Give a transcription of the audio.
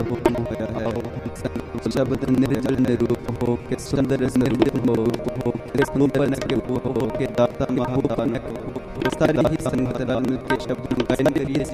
हो मोया है। शब्द निर्जल निरूप हो के सुंदर निर्जल हो के सुपन के हो के दाता महादान हो। सारी ही संगत राम के शब्द गायन करिए।